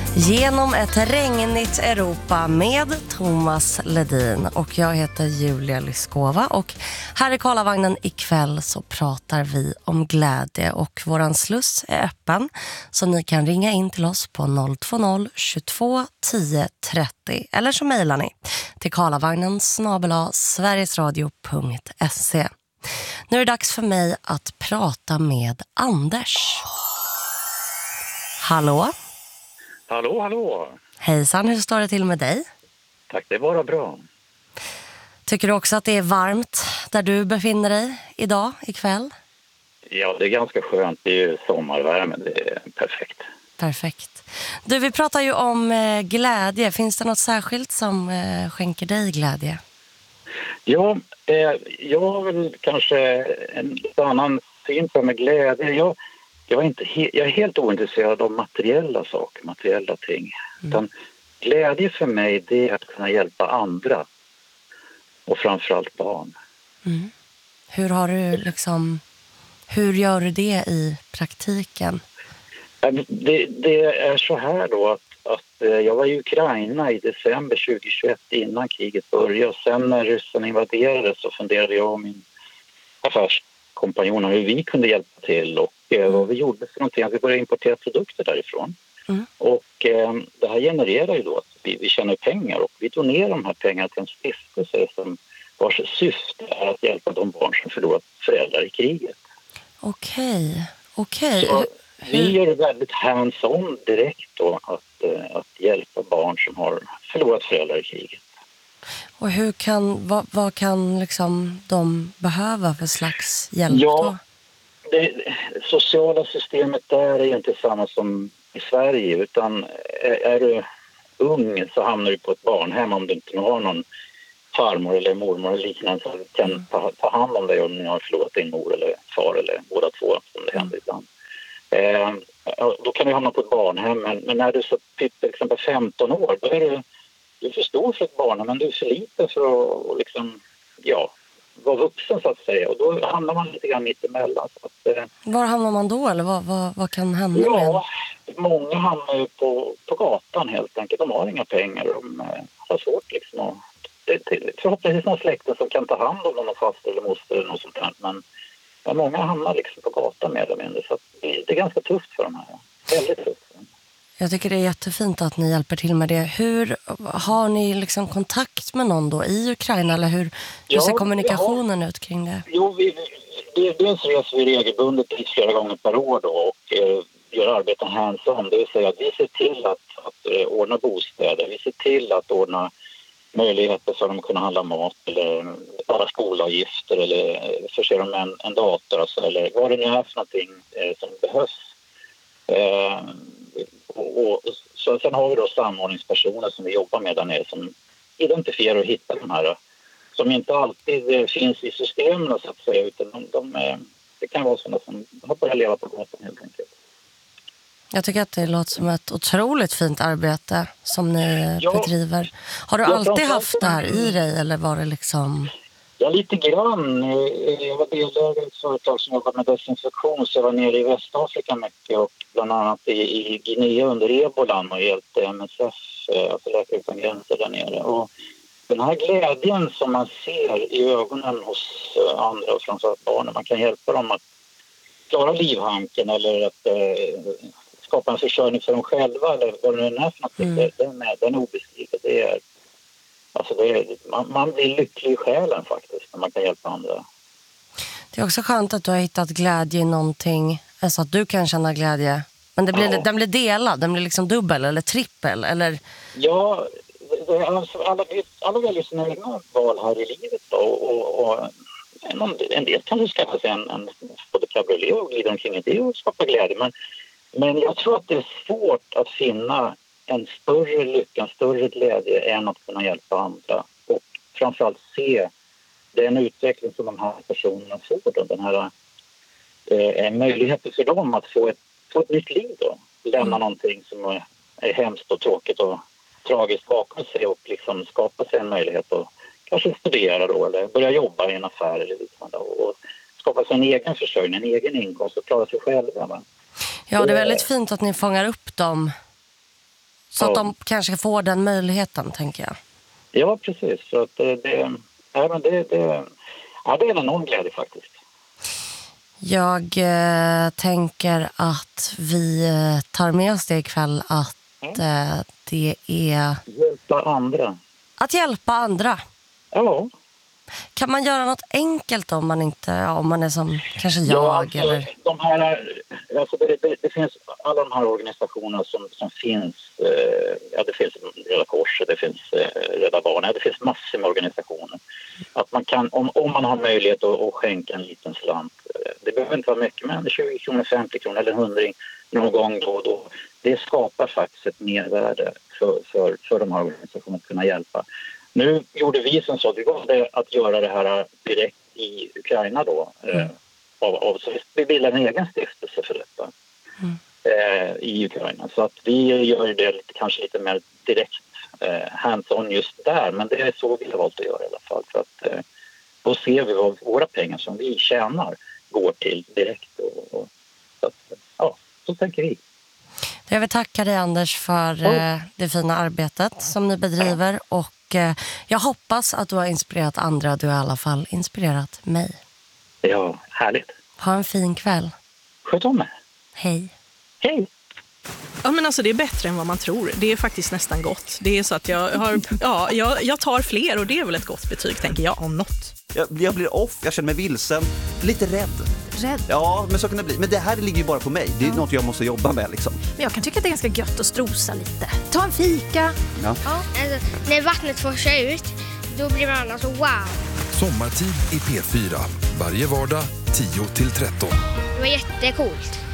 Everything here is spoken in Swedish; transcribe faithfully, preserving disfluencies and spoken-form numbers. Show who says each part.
Speaker 1: Genom ett regnigt Europa med Thomas Ledin, och jag heter Julia Lyskova, och här i Karlavagnen ikväll så pratar vi om glädje, och våran sluss är öppen så ni kan ringa in till oss på noll två noll tjugotvå tio trettio eller så mejlar ni till karlavagnen snabel-a sverigesradio punkt se. Nu är det dags för mig att prata med Anders. Hallå?
Speaker 2: Hallå, hallå.
Speaker 1: Hejsan, hur står det till med dig?
Speaker 2: Tack, det är bara bra.
Speaker 1: Tycker du också att det är varmt där du befinner dig idag, ikväll?
Speaker 2: Ja, det är ganska skönt. Det är ju sommarvärme, det är perfekt.
Speaker 1: Perfekt. Du, vi pratar ju om eh, glädje. Finns det något särskilt som eh, skänker dig glädje?
Speaker 2: Ja, eh, jag har väl kanske en annan syn på med glädje. Jag, jag, är inte he- jag är helt ointresserad av materiella saker, materiella ting. Mm. Utan glädje för mig, det är att kunna hjälpa andra. Och framförallt barn. Mm.
Speaker 1: Hur har du liksom, hur gör du det i praktiken?
Speaker 2: Det, det är så här då att, att jag var i Ukraina i december tjugohundratjugoett innan kriget började. Sen när ryssen invaderade så funderade jag och min affärskompanjon hur vi kunde hjälpa till och mm. vad vi gjorde för någonting. Att vi började importera produkter därifrån. Mm. Och eh, det här genererar ju då att vi, vi tjänar pengar och vi donerar de här pengarna till en stiftelse som vars syfte är att hjälpa de barn som förlorat föräldrar i kriget.
Speaker 1: Okej, okej.
Speaker 2: Så vi gör det väldigt hands-on direkt då att, att hjälpa barn som har förlorat föräldrar i kriget.
Speaker 1: Och hur kan, vad, vad kan liksom de behöva för slags hjälp
Speaker 2: ja,
Speaker 1: då?
Speaker 2: Det sociala systemet där är ju inte samma som i Sverige, utan är, är du ung så hamnar du på ett barnhem om du inte har någon farmor eller mormor eller liknande som kan ta, ta hand om dig om ni har förlorat din mor eller far eller båda två som det händer ibland. Eh, då kan du hamna på ett barnhem, men, men när du så typ till exempel femton år, då är du, du är för stor för ett barnhem, men du är för liten för att och liksom, ja, vara vuxen så att säga, och då hamnar man lite grann mitt emellan. Så att, eh,
Speaker 1: var hamnar man då, eller vad, vad, vad kan hända?
Speaker 2: Ja, med? Många hamnar ju på, på gatan helt enkelt. De har inga pengar, de eh, har svårt liksom att, det, det, förhoppningsvis någon släkten som kan ta hand om någon fast eller moster eller något sånt här, men ja, många hamnar liksom på gatan med dem, så att det, det är ganska tufft för dem här. Väldigt tufft för dem.
Speaker 1: Jag tycker det är jättefint att ni hjälper till med det. Hur har ni liksom kontakt med någon då i Ukraina, eller hur, hur
Speaker 2: ja,
Speaker 1: ser kommunikationen har, ut kring det?
Speaker 2: Jo, vi, vi, dels reser vi regelbundet flera gånger per år då och eh, gör arbeten hands-on. Det vill säga att vi ser till att, att eh, ordna bostäder, vi ser till att ordna möjligheter för dem att kunna handla mat eller betala skolavgifter eller förse dem med en, en dator alltså, eller vad det nu är för någonting eh, som behövs. Eh, och, och, så sen har vi då samordningspersoner som vi jobbar med där nere som identifierar och hittar de här som inte alltid eh, finns i systemen så att säga, utan de, de, eh, det kan vara sådana som har börjat leva på gatan helt enkelt.
Speaker 1: Jag tycker att det låter som ett otroligt fint arbete som ni ja, bedriver. Har du alltid haft det här i dig, eller var det liksom...
Speaker 2: Ja, lite grann. Jag var delägare i ett företag som jobbar med desinfektion, så jag var nere i Västafrika mycket och bland annat i, i Guinea under ebolan och hjälpte M S F, alltså Läkare utan gränser där nere. Och den här glädjen som man ser i ögonen hos andra och framförallt barnen, man kan hjälpa dem att klara livhanken eller att eh, skapa en försörjning för dem själva eller vad det nu är för något. Mm. Den är, den är obeskrivlig. Det är, alltså det är, man, man blir lycklig i själen faktiskt när man kan hjälpa andra.
Speaker 1: Det är också skönt att du har hittat glädje i någonting, alltså att du kan känna glädje. Men det blir, ja. den blir delad, den blir liksom dubbel eller trippel eller...
Speaker 2: Ja, det är alltså, alla, alla väljer sina egna val här i livet då, och, och en, en del kan ju skaffa sig en, en både cabriolet och glida omkring i det och skapa glädje, men Men jag tror att det är svårt att finna en större lycka, en större glädje än att kunna hjälpa andra. Och framförallt se den utveckling som de här personerna får. Den här eh, möjligheten för dem att få ett, få ett nytt liv då. Lämna mm. någonting som är, är hemskt och tråkigt och tragiskt bakom sig och liksom skapa sig en möjlighet att kanske studera då eller börja jobba i en affär eller liknande. Och skapa sig en egen försörjning, en egen inkomst och klara sig själva. Va?
Speaker 1: Ja, det är väldigt fint att ni fångar upp dem Så
Speaker 2: ja.
Speaker 1: att de kanske får den möjligheten, tänker jag.
Speaker 2: Ja, precis. Så att det, det, ja, men det, det, ja, det är en enorm glädje faktiskt.
Speaker 1: Jag eh, tänker att vi eh, tar med oss det ikväll att mm. eh, det är...
Speaker 2: Hjälpa andra.
Speaker 1: Att hjälpa andra.
Speaker 2: Ja.
Speaker 1: Kan man göra något enkelt om man inte, om man är som kanske jag
Speaker 2: ja, alltså,
Speaker 1: eller...
Speaker 2: De här, alltså det, det, det finns alla de här organisationerna som, som finns, eh, ja det finns Röda Korset, det finns eh, Rädda Barnen, det finns massor med organisationer. Att man kan, om, om man har möjlighet att, att skänka en liten slant, eh, det behöver inte vara mycket, men tjugo kronor, femtio kronor eller hundring någon gång då och då. Det skapar faktiskt ett mervärde för, för, för de här organisationerna att kunna hjälpa. Nu gjorde vi som så, vi valde att göra det här direkt i Ukraina då. Mm. Eh, av, av, så vi bildade en egen stiftelse för detta mm. eh, i Ukraina. Så att vi gör det lite, kanske lite mer direkt eh, hands-on just där. Men det är så vi har valt att göra i alla fall. För att eh, då ser vi vad våra pengar som vi tjänar går till direkt. Och, och, så att, ja, så tänker vi.
Speaker 1: Jag vill tacka dig, Anders, för eh, det fina arbetet som ni bedriver. Och eh, jag hoppas att du har inspirerat andra. Du har i alla fall inspirerat mig.
Speaker 2: Ja, härligt.
Speaker 1: Ha en fin kväll.
Speaker 2: Sköt om er.
Speaker 1: Hej.
Speaker 2: Hej.
Speaker 3: Ja, men alltså det är bättre än vad man tror. Det är faktiskt nästan gott. Det är så att jag har, ja, jag, jag tar fler och det är väl ett gott betyg, tänker jag, om något.
Speaker 4: Jag, jag blir off, jag känner mig vilsen, lite rädd.
Speaker 5: Rädd?
Speaker 4: Ja, men så kan det bli. Men det här ligger ju bara på mig. Det är ja. något jag måste jobba med liksom.
Speaker 5: Men jag kan tycka att det är ganska gött att strosa lite. Ta en fika.
Speaker 4: Ja.
Speaker 6: Ja. Alltså, när vattnet forsar ut, då blir man alltså wow.
Speaker 7: Sommartid i P fyra. Varje vardag tio till tretton.
Speaker 6: Det var jättecoolt.